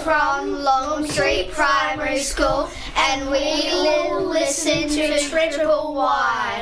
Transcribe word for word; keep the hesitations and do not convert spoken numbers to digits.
from Long Street Primary School, and we will listen to Triple Y.